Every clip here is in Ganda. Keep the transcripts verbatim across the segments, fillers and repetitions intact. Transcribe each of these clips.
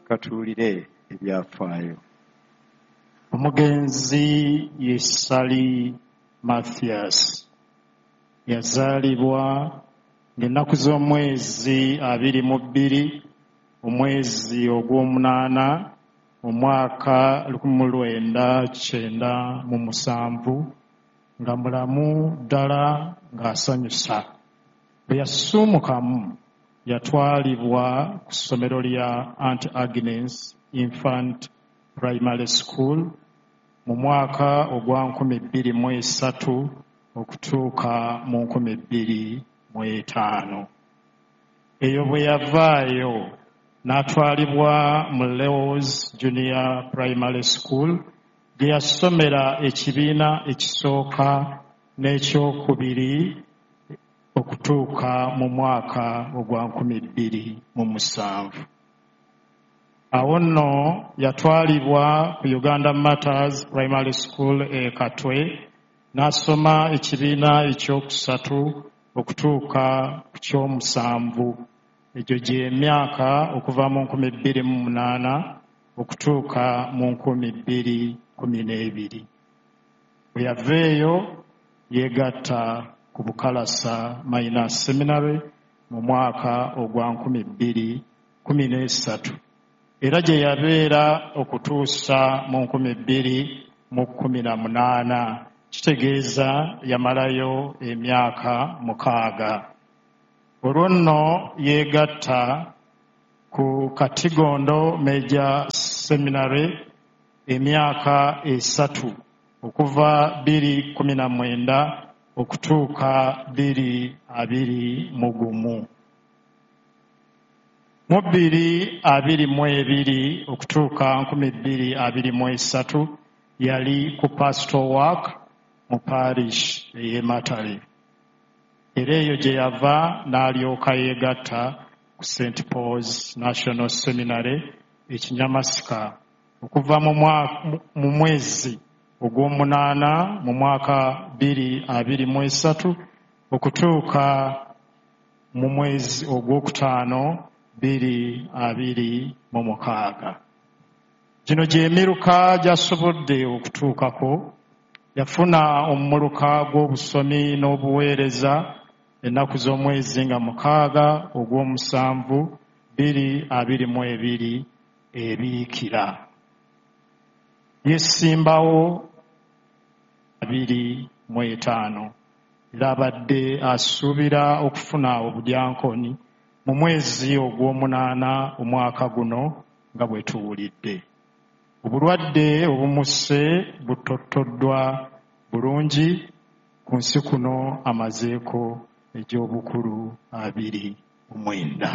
Katuulire ebyafaayo. Omugenzi ye Sally Mathias yazaalibwa ng'ennaku z'omwezi abiri mu bbiri omwezi ogw'omunaana omwaka lukumi lwenda kyenda mu musanvu nga mulamu ddala ng'asanyusa. Bwe yassuumukamu yatwalibwa ku ssomero lya Aunt Agnes Infant Primary School mu mwaka ogwa nkumi bbiri mu esatu okutuuka mu nkumi bbiri mu etaano. Eyo bwe yavaayo n'atwalibwa mu Lewis Junior Primary School gye yasomera ekibiina ekisooka n'ekyokubiri okutuuka mu mwaka ogwa nkumi bbiri mu musanvu. Awo nno yatwalibwa ku Uganda Matters Primary School e Katwe n'asoma ekibiina ekyokusatu okutuuka ku kyomusanvu. Egyo gy'emyaka okuva mu nkumi bbiri mu munaana okutuuka mu nkumi bbiri kumi n'ebiri. Bwe yava eyo yeegatta ku Bukalasa Minor Seminary mu mwaka ogwa nkumi bbiri kumi n'esatu era gye yabeera okutuusa mu nkumi bbiri mu kkumi na munaana, kitegeeza yamalayo emyaka mukaaga. Olwo nno yeegatta ku Katigondo Major Seminary emyaka esatu okuva bbiri kumi na mwenda okutuuka bbiri abiri mu gumu. Mu bbiri abiri mu ebiri okutuuka nkumi bbiri abiri mu esatu yali ku pastoral work mu parish ey'e Matale. Era eyo gye yava n'alyoka yeegatta ku Saint Paul's National Seminary ekinyamasika okuva mu mwezi ogw'omunaana mu mwaka bbiri abiri mu esatu okutuuka mu mwezi ogwokutaano bbiri abiri mu mukaaga. Gino gy'emiruka gy'asobodde okutuukako. Yafuna omumuluka gw'obusomi n'obuweereza ennaku z'omwezi nga mukaaga ogw'omusanvu bbiri abiri mu ebiri ebiikira. Yesimbawo abiri mu etaano era abadde asuubira okufuna obudyankoni mu mwezi ogw'omunaana omwaka guno nga bwe tuwulidde. Obulwadde obumusse butottoddwa bulungi ku nsi kuno amazeeko egy'obukulu abiri mu mwenda.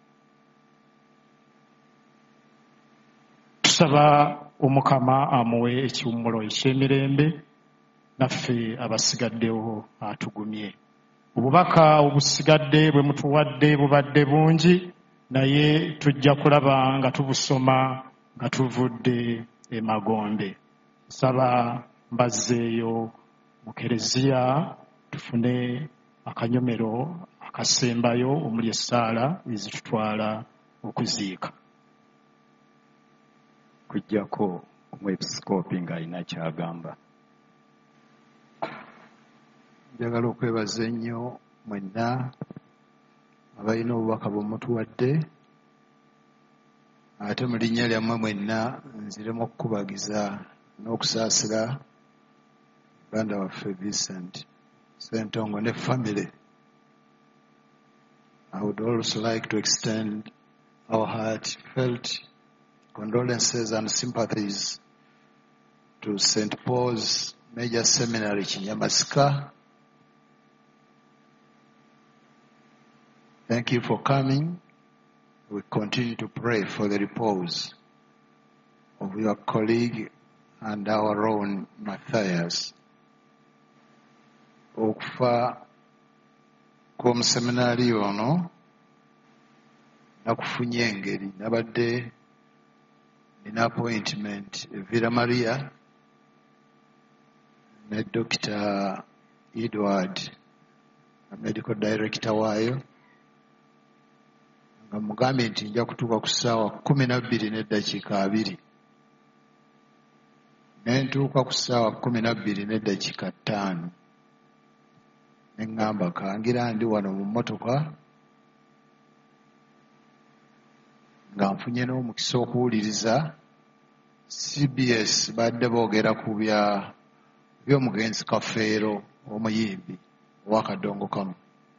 Tusaba Omukama amuwe ekiwummulo eky'emirembe naffe abasigaddewo atugumye. Obubaka obusigadde bwe mutuwadde bubadde bungi naye tujja kulaba nga tubusoma nga tuvudde emagombe. Nsaba mbazzeeyo mu Kereziya tufune akanyomero akasembayo omuli essaala ezitutwala okuziika. Kujjako omwepisikoopi ng'alina ky'agamba. Njagala okwebaza ennyo mwenna abalina obubaka bwemutuwadde, ate mu linnya lyammwe mwenna nziremu okukubagiza n'okusaasira muganda waffe Vincent Ssentongo ne family. I would also like to extend our heartfelt condolences and sympathies to Saint Paul's Major Seminary Kinyamasika. Thank you for coming. We continue to pray for the repose of your colleague and our own Matthias. Okufa kw'omuseminaali ono nakufunye engeri nabadde nina appointment Villa Maria ne Doctor Edward, medical director waayo, nga mugambye nti nja kutuuka ku ssaawa kumi na bbiri n'eddakiika abiri ne ntuuka ku ssaawa kumi na bbiri n'eddakiika ttaano ne ŋŋamba kangira ndi wano mu mmotoka nga nfunye n'omukisa okuwuliriza C B S badde boogera ku bya by'omugenzi Kafeero omuyimbi ow'akadongo kamu.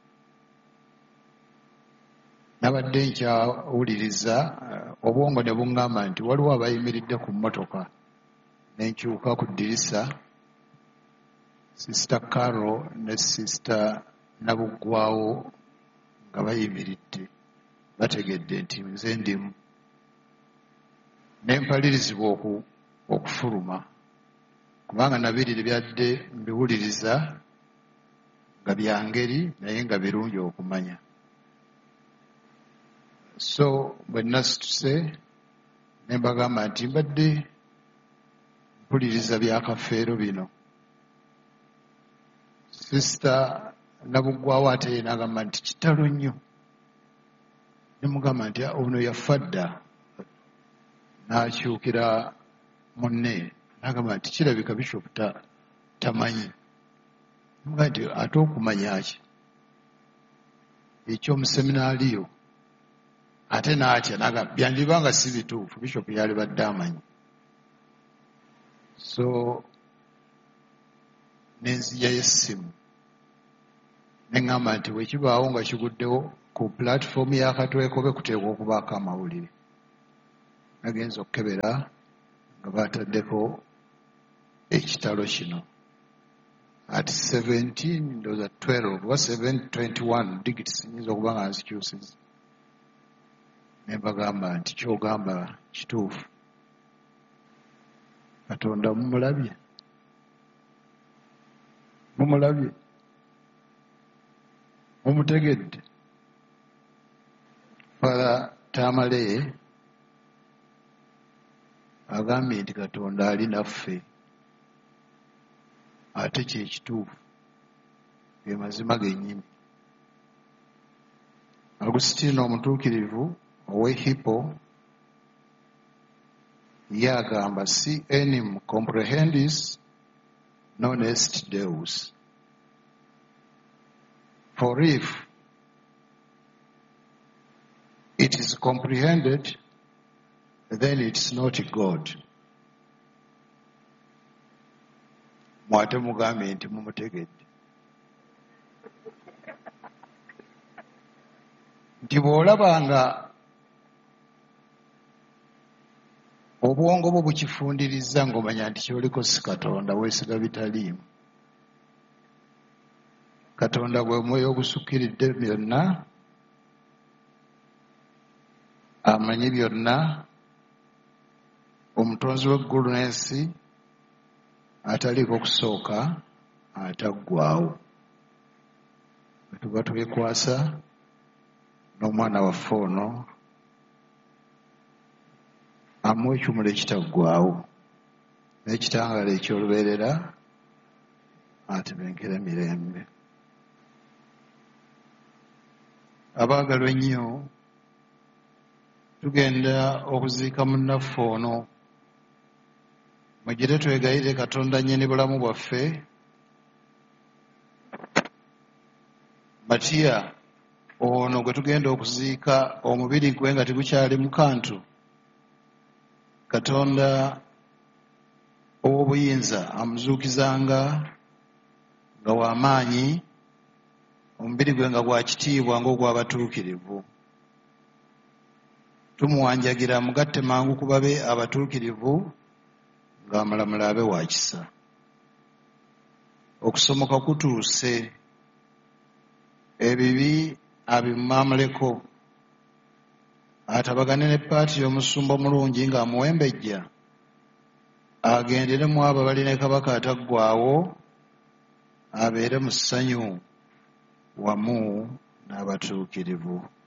Nabadde nkyawuliriza obwongo ne buŋŋamba nti waliwo abayimiridde ku mmotoka ne nkyuka ku ddirisa Sisita Carol ne Sisita Nabuggwawo nga bayimiridde bategedde nti nze ndimu ne mpalirizibwa okufuluma kubanga nabiriri byadde mbiwuliriza nga bya ngeri naye nga birungi okumanya. So bwe nasituse ne mbagamba nti mbadde mpuliriza bya Kafeero bino. Sisita Nabuggwawo ate ye n'agamba nti kitalo nnyo. Ne mugamba nti ono yafa dda. N'akyukira munne n'agamba nti kirabika Bishop tamanyi. Mugamba nti ate okumanya ki ekyomuseminaaliyo ate n'atya n'agamba byandiba nga si bituufu Bishop yali badde amanyi. So n'enzijayo essimu ne ŋŋamba nti bwe kibaawo nga kiguddewo ku pulatifomu y'akatwekobe kuteekwa okubaako amawulire. Nagenza okukebera nga baataddeko ekitalo kino at seventeen ndowooza twelve oba seven twenty one digits nyinza okuba nga nzikyusiza. Ne mbagamba nti ky'ogamba kituufu. Katonda mumulabye? Mumulabye? Mumutegedde? Father Tamale agambye nti Katonda ali naffe ate kye kituufu ge mazima gennyini. Agusitino omutuukirivu ow'e Hippo ye agamba si enim comprehendis non est Deus. For if it is comprehended, then it's not God. Mwate mugambe nti mumutegedde. Nti bw'olabanga obwongo bwo bukifundiriza ng'omanya nti ky'oliko si Katonda, weesiga bitaliimu. Katonda gwe mwoyo ogusukkiridde byonna, amanyi byonna, omutonzi w'eggulu n'ensi, ataliiko kusooka ataggwaawo. Bwe tuba twekwasa n'omwana waffe ono amuwa ekyumula ekitaggwaawo n'ekitangaala eky'olubeerera atebenkera mirembe. Abaagalwa ennyo, tugenda okuziika munnaffe ono. Mugire twegayire Katonda nnyini bulamu bwaffe Matiya ono gwe tugenda okuziika omubiri gwe nga tegukyali mukantu. Katonda ow'obuyinza amuzuukizanga nga w'amaanyi, omubiri gwe nga gwa kitiibwa ng'ogw'abatuukirivu. Tumuwanjagira mugatte mangu ku babe abatuukirivu ng'amalamula abe wa kisa. Okusomoka kutuuse, ebibi abimaamuleko, atabagane ne paati y'omusumba omulungi ng'amuwembejja, agenderemu abo balina kabaka ataggwaawo, abeere mu ssanyu wamu n'abatuukirivu.